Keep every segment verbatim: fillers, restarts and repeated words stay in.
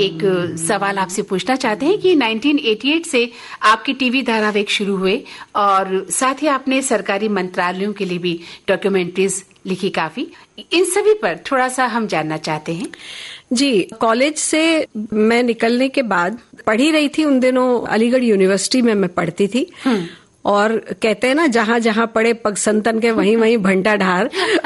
एक सवाल आपसे पूछना चाहते हैं कि नाइनटीन एटी एट से आपके टीवी धारावाहिक शुरू हुए और साथ ही आपने सरकारी मंत्रालयों के लिए भी डॉक्यूमेंट्रीज लिखी काफी। इन सभी पर थोड़ा सा हम जानना चाहते हैं। जी, कॉलेज से मैं निकलने के बाद पढ़ी रही थी। उन दिनों अलीगढ़ यूनिवर्सिटी में मैं पढ़ती थी और कहते हैं ना, जहां जहां पड़े पग संतन के वहीं वहीं भंटा ढार।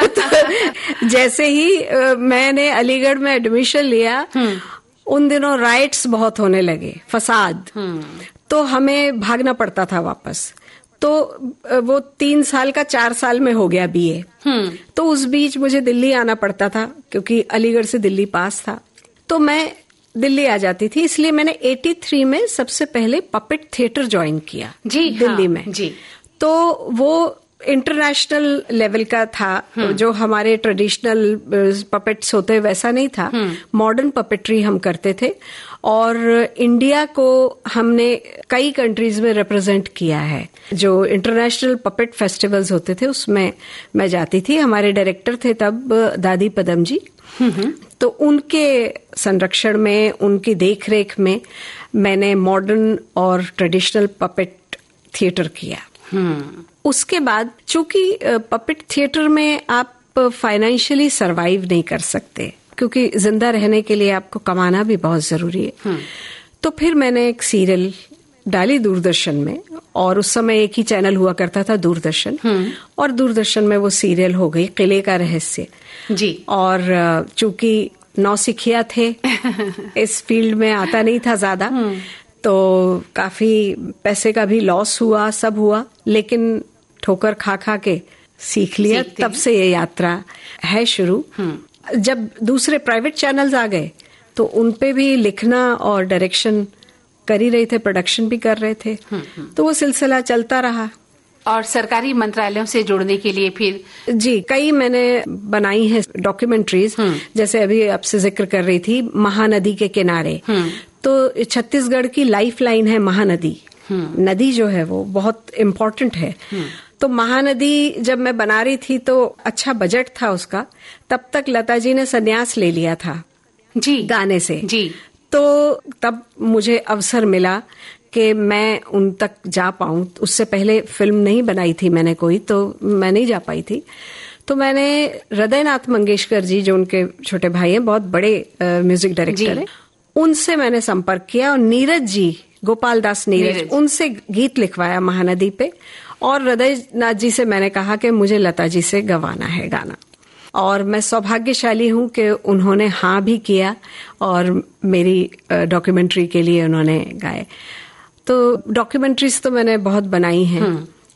तो जैसे ही मैंने अलीगढ़ में एडमिशन लिया, उन दिनों राइट्स बहुत होने लगे, फसाद, तो हमें भागना पड़ता था वापस। तो वो तीन साल का चार साल में हो गया बीए। तो उस बीच मुझे दिल्ली आना पड़ता था क्योंकि अलीगढ़ से दिल्ली पास था। तो मैं दिल्ली आ जाती थी, इसलिए मैंने तिरासी में सबसे पहले पपेट थिएटर ज्वाइन किया जी, दिल्ली हाँ, में जी। तो वो इंटरनेशनल लेवल का था, जो हमारे ट्रेडिशनल पपेट्स होते वैसा नहीं था, मॉडर्न पपेट्री हम करते थे। और इंडिया को हमने कई कंट्रीज में रिप्रेजेंट किया है। जो इंटरनेशनल पपेट फेस्टिवल्स होते थे उसमें मैं जाती थी। हमारे डायरेक्टर थे तब दादी पदम जी, तो उनके संरक्षण में, उनकी देखरेख में मैंने मॉडर्न और ट्रेडिशनल पपेट थिएटर किया। उसके बाद चूंकि पपेट थिएटर में आप फाइनेंशियली सरवाइव नहीं कर सकते क्योंकि जिंदा रहने के लिए आपको कमाना भी बहुत जरूरी है। तो फिर मैंने एक सीरियल डाली दूरदर्शन में, और उस समय एक ही चैनल हुआ करता था, दूरदर्शन, और दूरदर्शन में वो सीरियल हो गई किले का रहस्य जी। और चूंकि नौसिखिया थे, इस फील्ड में आता नहीं था ज्यादा, तो काफी पैसे का भी लॉस हुआ, सब हुआ, लेकिन ठोकर खा खा के सीख लिया। तब से ये यात्रा है शुरू। जब दूसरे प्राइवेट चैनल्स आ गए तो उनपे भी लिखना और डायरेक्शन कर ही रहे थे, प्रोडक्शन भी कर रहे थे, तो वो सिलसिला चलता रहा। और सरकारी मंत्रालयों से जुड़ने के लिए फिर जी कई मैंने बनाई है डॉक्यूमेंट्रीज। जैसे अभी आपसे जिक्र कर रही थी महानदी के किनारे, तो छत्तीसगढ़ की लाइफ लाइन है महानदी। नदी जो है वो बहुत इम्पोर्टेंट है। तो महानदी जब मैं बना रही थी तो अच्छा बजट था उसका, तब तक लता जी ने संन्यास ले लिया था जी गाने से जी। तो तब मुझे अवसर मिला कि मैं उन तक जा पाऊं। उससे पहले फिल्म नहीं बनाई थी मैंने कोई, तो मैं नहीं जा पाई थी। तो मैंने हृदयनाथ मंगेशकर जी, जो उनके छोटे भाई हैं, बहुत बड़े म्यूजिक डायरेक्टर हैं, उनसे मैंने संपर्क किया और नीरज जी, गोपाल दास नीरज, नीरज, उनसे गीत लिखवाया महानदी पे। और हृदयनाथ जी से मैंने कहा कि मुझे लता जी से गवाना है गाना, और मैं सौभाग्यशाली हूं कि उन्होंने हाँ भी किया और मेरी डॉक्यूमेंट्री के लिए उन्होंने गाए। तो डॉक्यूमेंट्रीज तो मैंने बहुत बनाई हैं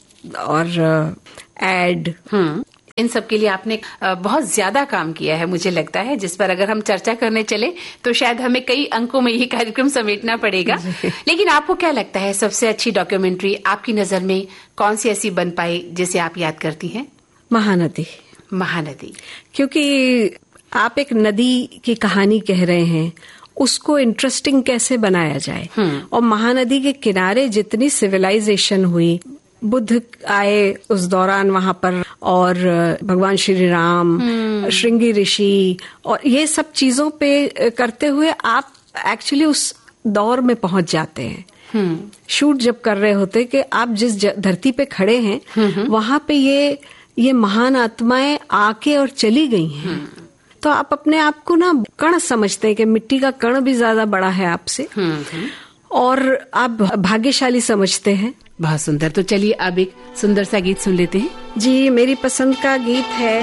और एड, इन सब के लिए आपने बहुत ज्यादा काम किया है मुझे लगता है, जिस पर अगर हम चर्चा करने चले तो शायद हमें कई अंकों में ये कार्यक्रम समेटना पड़ेगा। लेकिन आपको क्या लगता है सबसे अच्छी डॉक्यूमेंट्री आपकी नजर में कौन सी ऐसी बन पाई जिसे आप याद करती हैं? महानदी। महानदी, क्योंकि आप एक नदी की कहानी कह रहे हैं, उसको इंटरेस्टिंग कैसे बनाया जाए। और महानदी के किनारे जितनी सिविलाइजेशन हुई, बुद्ध आए उस दौरान वहां पर, और भगवान श्री राम, श्रृंगी ऋषि, और ये सब चीजों पे करते हुए आप एक्चुअली उस दौर में पहुंच जाते हैं। शूट जब कर रहे होते कि आप जिस धरती पे खड़े हैं वहां पे ये ये महान आत्माएं आके और चली गई हैं। तो आप अपने आप को ना कण समझते हैं कि मिट्टी का कण भी ज्यादा बड़ा है आपसे, और आप भाग्यशाली समझते हैं। बहुत सुंदर। तो चलिए अब एक सुंदर सा गीत सुन लेते हैं। जी, मेरी पसंद का गीत है